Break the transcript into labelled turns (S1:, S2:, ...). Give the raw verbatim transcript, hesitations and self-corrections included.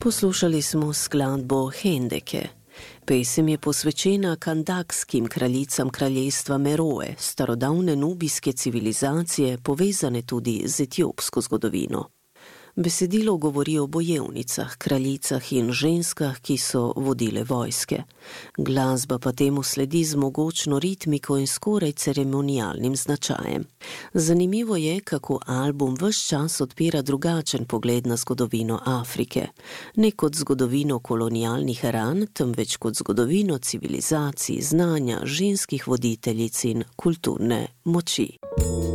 S1: Poslušali smo skladbo Hendeke. Pesem je posvečena kandakskim kraljicam kraljestva Meroe, starodavne nubijske civilizacije, povezane tudi z etiopsko zgodovino. Besedilo govori o bojevnicah, kraljicah in ženskah, ki so vodile vojske. Glasba pa temu sledi z mogočno ritmiko in skoraj ceremonialnim značajem. Zanimivo je, kako album ves čas odpira drugačen pogled na zgodovino Afrike. Ne kot zgodovino kolonialnih ran, temveč kot zgodovino civilizacij, znanja, ženskih voditeljic in kulturne moči.